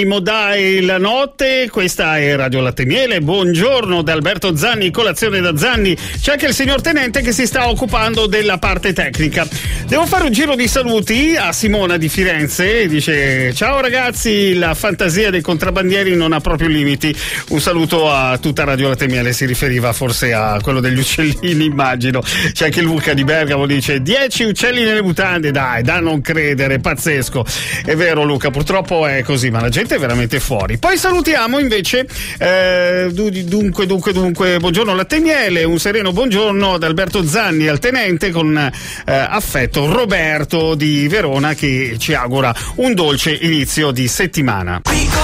Dai la notte, questa è Radio Latte e Miele. Buongiorno da Alberto Zanni, colazione da Zanni. C'è anche il signor Tenente che si sta occupando della parte tecnica. Devo fare un giro di saluti a Simona di Firenze, dice: ciao ragazzi, la fantasia dei contrabbandieri non ha proprio limiti. Un saluto a tutta Radio Latte e Miele, si riferiva forse a quello degli uccellini, immagino. C'è anche Luca di Bergamo, dice 10 uccelli nelle mutande, dai, da non credere, pazzesco. È vero Luca, purtroppo è così, ma la gente è veramente fuori. Poi salutiamo invece dunque buongiorno Latte e Miele, un sereno buongiorno ad Alberto Zanni, al Tenente, con affetto Roberto di Verona, che ci augura un dolce inizio di settimana.